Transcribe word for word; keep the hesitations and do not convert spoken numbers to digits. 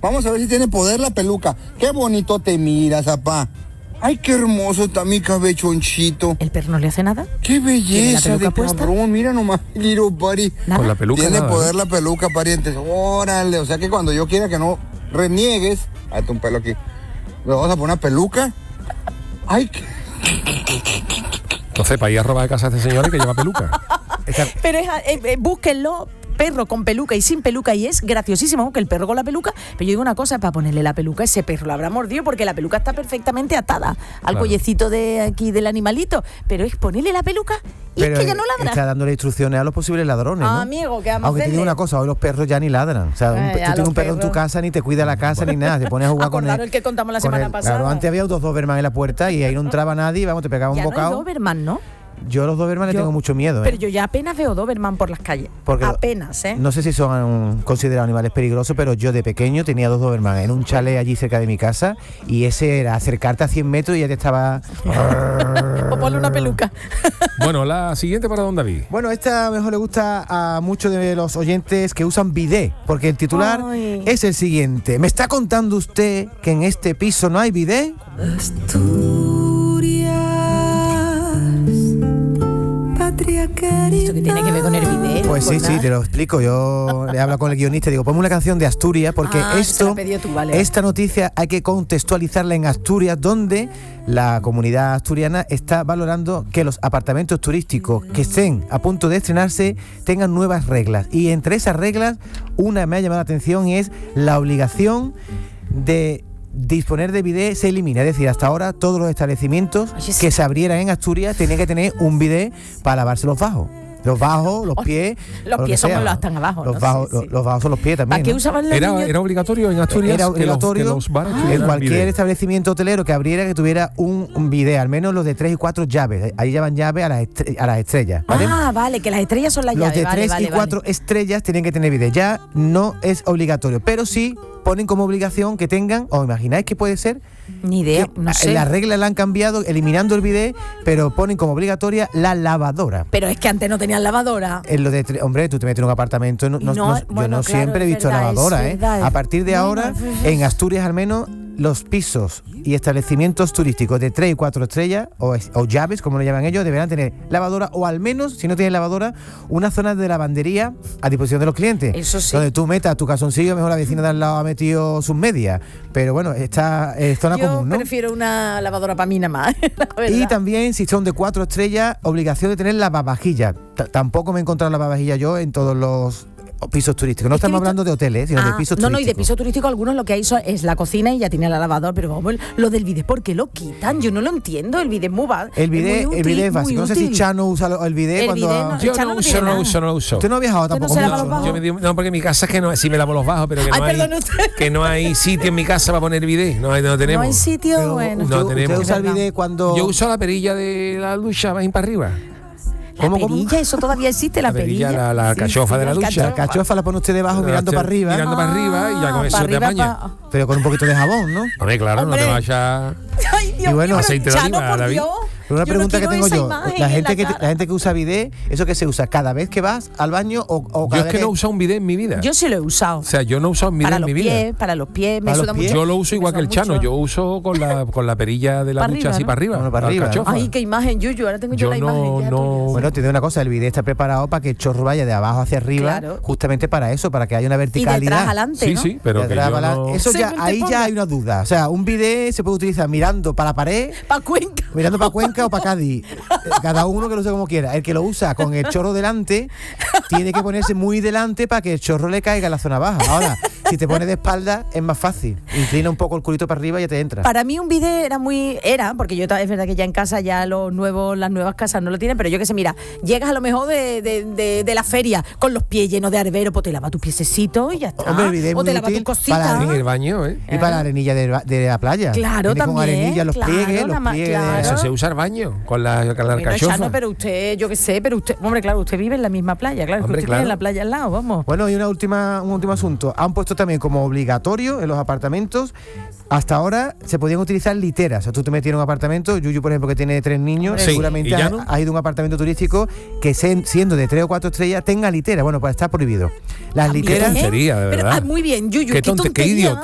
Vamos a ver si tiene poder la peluca. Qué bonito te miras, apá. Ay, qué hermoso está mi cabechonchito. ¿El perro no le hace nada? Qué belleza la de puesta? cabrón. Mira nomás, little buddy. ¿Nada? Con la peluca Tiene nada, poder ¿eh? la peluca, parientes. Órale, o sea que cuando yo quiera que no reniegues... Ahí está un pelo aquí. Le vamos a poner una peluca. Ay, qué... Entonces, para ir a robar de casa a este señor hay que lleva peluca. Esta... Pero es, eh, eh, búsquenlo, perro con peluca y sin peluca, y es graciosísimo que el perro con la peluca. Pero yo digo una cosa, para ponerle la peluca, ese perro lo habrá mordido porque la peluca está perfectamente atada al claro. cuellecito de aquí del animalito. Pero es ponerle la peluca y pero es que ya no ladra. Está dándole instrucciones a los posibles ladrones, ¿no? Ah, amigo, ¿qué vamos a Aunque te hacerle? digo una cosa, hoy los perros ya ni ladran. O sea, un, Ay, tú ya tienes los un perro en tu perros. casa, ni te cuida la casa ni nada. Te pones a jugar con Acordaros él. el que contamos la con semana él. pasada. Claro, antes había dos Doberman en la puerta y ahí no entraba nadie, vamos, te pegaba un Ya no bocado. hay Doberman, ¿no? Yo los Doberman Yo- les tengo mucho miedo, ¿eh? Pero yo ya apenas veo Doberman por las calles. Porque apenas, ¿eh? No sé si son um, considerados animales peligrosos, pero yo de pequeño tenía dos Doberman en un chalet allí cerca de mi casa y ese era acercarte a cien metros y ya te estaba... O ponle una peluca. Bueno, la siguiente para don David. Bueno, esta mejor le gusta a muchos de los oyentes que usan bidet, porque el titular Ay. es el siguiente. ¿Me está contando usted que en este piso no hay bidet? ¿Esto qué tiene que ver con el bidet? Pues sí, sí, te lo explico. Yo le hablo con el guionista y digo, ponme una canción de Asturias, porque Ah, se la esto, has pedido tú, vale. esta noticia hay que contextualizarla en Asturias, donde la comunidad asturiana está valorando que los apartamentos turísticos que estén a punto de estrenarse tengan nuevas reglas. Y entre esas reglas, una me ha llamado la atención y es la obligación de disponer de bidet se elimina, es decir, hasta ahora todos los establecimientos Oye, sí. que se abrieran en Asturias tenían que tener un bidet para lavarse los bajos. Los bajos, los pies. Los o lo que pies son sea. los están abajo, Los, ¿no? bajos, Sí, sí. los, los bajos son los pies también. ¿Para qué ¿no? usaban los Era, niños? era obligatorio en Asturias Era que los- obligatorio que los bares en tuvieran cualquier bidet. establecimiento hotelero que abriera que tuviera un, un bidet, al menos los de tres y cuatro llaves. Ahí llevan llaves a las, estre- a las estrellas, ¿vale? Ah, vale, que las estrellas son las Los llaves. de vale, tres vale, y cuatro vale. estrellas tienen que tener bidet. Ya no es obligatorio, pero sí ponen como obligación que tengan, ¿os imagináis que puede ser? Ni idea, Que no sé. Las reglas la han cambiado eliminando el bidet, pero ponen como obligatoria la lavadora. Pero es que antes no tenían lavadora. En lo de tre- hombre, tú te metes en un apartamento, no, no- No, no- yo bueno, no claro, siempre he es visto verdad, lavadora, es ¿eh? verdad. A partir de No, ahora, no, no, no. en Asturias al menos, los pisos y establecimientos turísticos de tres y cuatro estrellas, o, es- o llaves, como lo llaman ellos, deberán tener lavadora, o al menos, si no tienen lavadora, una zona de lavandería a disposición de los clientes. Eso sí. Donde tú metas tu calzoncillo, mejor la vecina de al lado ha metido sus medias. Pero bueno, está es zona Yo común, ¿no? prefiero una lavadora para mí nada más, la verdad. Y también, si son de cuatro estrellas, obligación de tener lavavajillas. T- Tampoco me he encontrado lavavajillas yo en todos los pisos turísticos. No Es que he estamos visto- hablando de hoteles, sino Ah, de pisos no, no, y turísticos. de piso turístico algunos lo que hay son- es la cocina y ya tiene la lavadora, pero vamos, lo del bidet, ¿por qué lo quitan? Yo no lo entiendo, el bidet es muy va- El bidet, es muy el útil, bidet es básico. muy No sé si útil. Chano usa lo- el bidet El cuando... bidet ha- no- Yo Chano no no uso, tiene no nada. uso, no uso. Usted no ha viajado Usted no tampoco se lava mucho, los ¿no? bajos. Yo me digo- no, porque en mi casa es que no, sí me lavo los bajos, pero que Ay, no hay, perdón, usted. que no hay sitio en mi casa para poner bidet. No, hay- no tenemos. No hay sitio, Pero bueno. usted, No usted tenemos. usa el Es verdad. bidet cuando... Yo uso la perilla de la ducha, va para arriba. La ¿Cómo, cómo? perilla, eso todavía existe, la, La perilla, la- la cachofa de la ducha. La cachofa la pone usted debajo mirando para arriba, Mirando para arriba y ya con Ah, eso para te arriba, apaña. pa- pero con un poquito de jabón, ¿no? Hombre, claro, Hombre. no te vayas. Ay, Dios Y bueno, mío, aceite de Chano, oliva, por David. Dios. Pero una Yo no pregunta que quiero tengo esa yo, imagen la en gente, que, cara. la gente que usa bidet, ¿eso que se usa cada vez que vas al baño o, o cada Yo es vez que no he usado un bidet en mi vida. Yo sí lo he usado. O sea, yo no he usado un bidet Para en los mi vida. pies, para los pies, me Para los suda pies. mucho. Yo lo uso me igual que el suda Chano, mucho. yo uso con la, con la perilla de la Pa' ducha arriba, así ¿no? para arriba. Bueno, para la arriba, ¿no? cachofa. Ay, qué imagen, Yuyu, ahora tengo yo, Yo la no- imagen. ya, no- tú. Bueno, te digo una cosa, el bidet está preparado para que el chorro vaya de abajo hacia arriba, Claro. justamente para eso, para que haya una Y verticalidad. detrás adelante, Sí, ¿no? sí, pero De que atrás yo para no... adelante. Eso ya, Según te ahí pongas. ya hay una duda. O sea, un bidet se puede utilizar mirando para la pared, Pa' Cuenca. mirando para Cuenca o para Cádiz. Eh, Cada uno que lo use como quiera. El que lo usa con el chorro delante tiene que ponerse muy delante para que el chorro le caiga en la zona baja. Ahora, si te pones de espalda es más fácil. Inclina un poco el culito para arriba y ya te entra. Para mí un bidet era muy... Era, porque yo ta- es verdad que ya en casa ya los nuevos, las nuevas casas no lo tienen, pero yo que sé, mira, llegas a lo mejor de, de, de, de la feria con los pies llenos de arbero, pues te lava tu piececito y ya está. Hombre, el bidet es o muy te lava útil tu cosita. para En el baño, ¿eh? Y para la arenilla de, la- de la playa. Claro, Viene con también, arenilla, los claro, pliegues, los nada más, pliegues. claro. Eso se usa el baño con la, con la Bueno, alcachofa. Chano, pero usted, yo qué sé, pero usted, hombre, claro, usted vive en la misma playa, claro, Hombre, que usted claro. tiene la playa al lado, vamos. Bueno, y una última, un último asunto. Han puesto también como obligatorio en los apartamentos. Hasta ahora se podían utilizar literas. O sea, tú te metías en un apartamento, Yuyu, por ejemplo, que tiene tres niños, Sí, seguramente ¿y ya ha, no? ha ido a un apartamento turístico que se- siendo de tres o cuatro estrellas tenga litera. Bueno, pues está prohibido. Las También, literas... tontería, de Pero, verdad. ah, muy bien, Yuyu, Qué qué, tonte- qué tontería. idiotez.